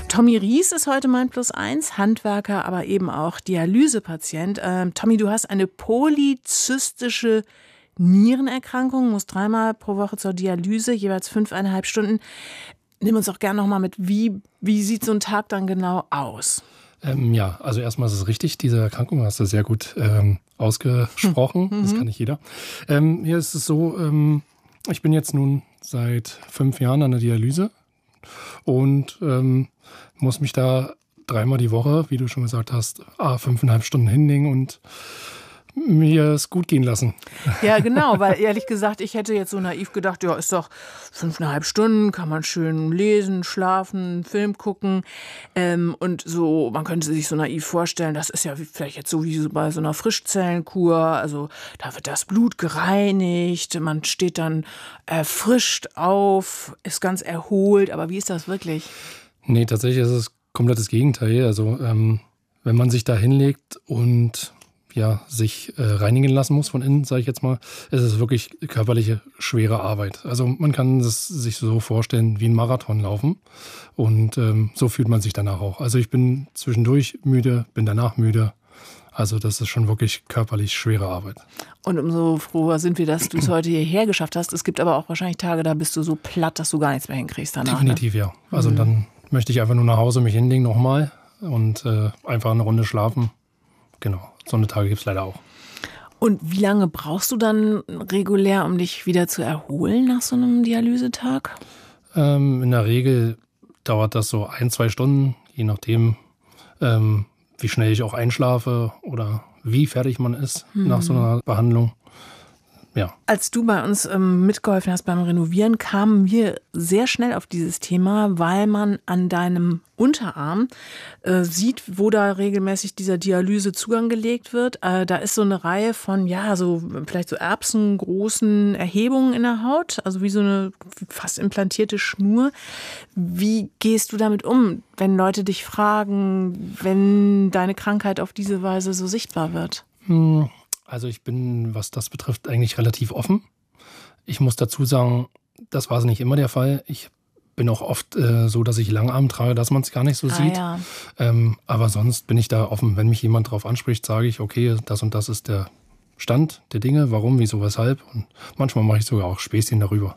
Tommy Ries ist heute mein +1, Handwerker, aber eben auch Dialysepatient. Tommy, du hast eine polyzystische Nierenerkrankung, musst 3-mal pro Woche zur Dialyse, jeweils 5,5 Stunden. Nimm uns auch gerne nochmal mit, wie sieht so ein Tag dann genau aus? Ja, also erstmal ist es richtig, diese Erkrankung hast du sehr gut ausgesprochen, das kann nicht jeder. Hier ist es so, ich bin jetzt nun seit 5 Jahren an der Dialyse und muss mich da 3-mal die Woche, wie du schon gesagt hast, 5,5 Stunden hinlegen und mir es gut gehen lassen. Ja, genau, weil ehrlich gesagt, ich hätte jetzt so naiv gedacht, ja, ist doch 5,5 Stunden, kann man schön lesen, schlafen, Film gucken und so, man könnte sich so naiv vorstellen, das ist ja vielleicht jetzt so wie so bei so einer Frischzellenkur, also da wird das Blut gereinigt, man steht dann erfrischt auf, ist ganz erholt, aber wie ist das wirklich? Nee, tatsächlich ist es komplett das Gegenteil, also wenn man sich da hinlegt und sich reinigen lassen muss von innen, sage ich jetzt mal, ist es wirklich körperliche, schwere Arbeit. Also man kann es sich so vorstellen wie ein Marathon laufen und so fühlt man sich danach auch. Also ich bin zwischendurch müde, bin danach müde. Also das ist schon wirklich körperlich schwere Arbeit. Und umso froher sind wir, dass du es heute hierher geschafft hast. Es gibt aber auch wahrscheinlich Tage, da bist du so platt, dass du gar nichts mehr hinkriegst danach. Definitiv, ja. Also dann möchte ich einfach nur nach Hause mich hinlegen nochmal und einfach eine Runde schlafen. Genau. So eine Tage gibt es leider auch. Und wie lange brauchst du dann regulär, um dich wieder zu erholen nach so einem Dialysetag? In der Regel dauert das so 1-2 Stunden, je nachdem, wie schnell ich auch einschlafe oder wie fertig man ist nach so einer Behandlung. Ja. Als du bei uns mitgeholfen hast beim Renovieren, kamen wir sehr schnell auf dieses Thema, weil man an deinem Unterarm sieht, wo da regelmäßig dieser Dialysezugang gelegt wird. Da ist so eine Reihe von, so vielleicht so erbsengroßen Erhebungen in der Haut, also wie so eine fast implantierte Schnur. Wie gehst du damit um, wenn Leute dich fragen, wenn deine Krankheit auf diese Weise so sichtbar wird? Also ich bin, was das betrifft, eigentlich relativ offen. Ich muss dazu sagen, das war nicht immer der Fall. Ich bin auch oft so, dass ich Langarm trage, dass man es gar nicht so sieht. Ja. Aber sonst bin ich da offen. Wenn mich jemand darauf anspricht, sage ich, okay, das und das ist der Stand der Dinge, warum, wieso, weshalb. Und manchmal mache ich sogar auch Späßchen darüber.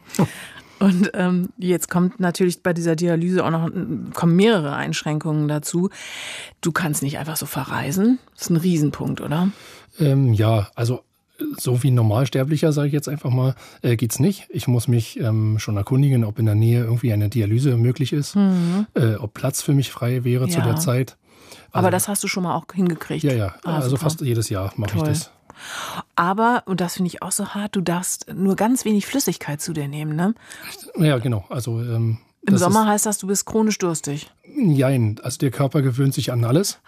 Und jetzt kommt natürlich bei dieser Dialyse kommen mehrere Einschränkungen dazu. Du kannst nicht einfach so verreisen. Das ist ein Riesenpunkt, oder? Also so wie ein Normalsterblicher, sage ich jetzt einfach mal, geht's nicht. Ich muss mich schon erkundigen, ob in der Nähe irgendwie eine Dialyse möglich ist, ob Platz für mich frei wäre zu der Zeit. Aber das hast du schon mal auch hingekriegt? Ja. Also super. Fast jedes Jahr mache ich das. Aber, und das finde ich auch so hart, du darfst nur ganz wenig Flüssigkeit zu dir nehmen, ne? Ja, genau. Also im Sommer heißt das, du bist chronisch durstig. Nein, also der Körper gewöhnt sich an alles.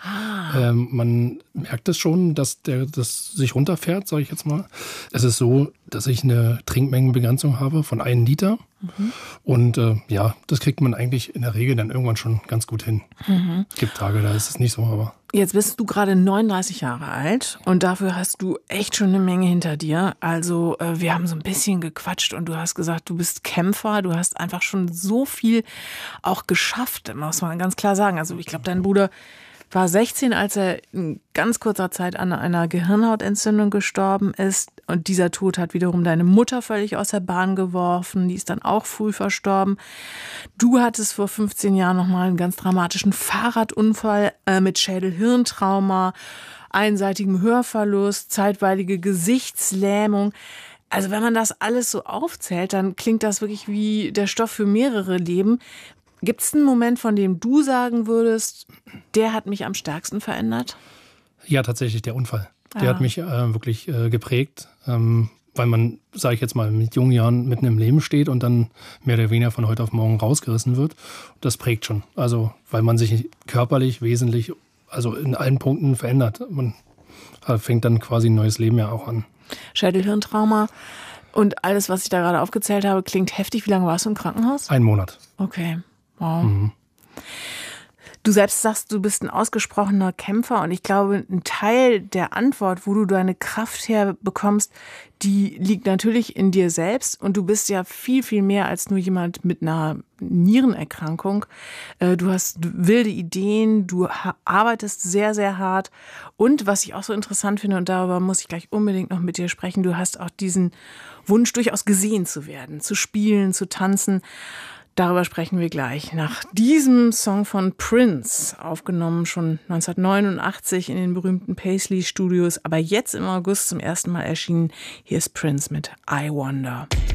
Man merkt es schon, dass das sich runterfährt, sage ich jetzt mal. Es ist so, dass ich eine Trinkmengenbegrenzung habe von 1 Liter. Und das kriegt man eigentlich in der Regel dann irgendwann schon ganz gut hin. Es gibt Tage, da ist es nicht so, aber... Jetzt bist du gerade 39 Jahre alt und dafür hast du echt schon eine Menge hinter dir. Also wir haben so ein bisschen gequatscht und du hast gesagt, du bist Kämpfer, du hast einfach schon so viel auch geschafft, muss man ganz klar sagen. Also ich glaube, dein Bruder war 16, als er in ganz kurzer Zeit an einer Gehirnhautentzündung gestorben ist. Und dieser Tod hat wiederum deine Mutter völlig aus der Bahn geworfen. Die ist dann auch früh verstorben. Du hattest vor 15 Jahren nochmal einen ganz dramatischen Fahrradunfall mit Schädel-Hirntrauma, einseitigem Hörverlust, zeitweilige Gesichtslähmung. Also wenn man das alles so aufzählt, dann klingt das wirklich wie der Stoff für mehrere Leben. Gibt es einen Moment, von dem du sagen würdest, der hat mich am stärksten verändert? Ja, tatsächlich der Unfall. Der hat mich wirklich geprägt, weil man, sage ich jetzt mal, mit jungen Jahren mitten im Leben steht und dann mehr oder weniger von heute auf morgen rausgerissen wird. Das prägt schon. Also, weil man sich körperlich wesentlich, also in allen Punkten verändert. Man fängt dann quasi ein neues Leben ja auch an. Schädel-Hirntrauma und alles, was ich da gerade aufgezählt habe, klingt heftig. Wie lange warst du im Krankenhaus? 1 Monat. Okay, wow. Du selbst sagst, du bist ein ausgesprochener Kämpfer und ich glaube, ein Teil der Antwort, wo du deine Kraft herbekommst, die liegt natürlich in dir selbst und du bist ja viel, viel mehr als nur jemand mit einer Nierenerkrankung. Du hast wilde Ideen, du arbeitest sehr, sehr hart und was ich auch so interessant finde und darüber muss ich gleich unbedingt noch mit dir sprechen, du hast auch diesen Wunsch, durchaus gesehen zu werden, zu spielen, zu tanzen. Darüber sprechen wir gleich. Nach diesem Song von Prince, aufgenommen schon 1989 in den berühmten Paisley Studios, aber jetzt im August zum ersten Mal erschienen. Hier ist Prince mit I Wonder.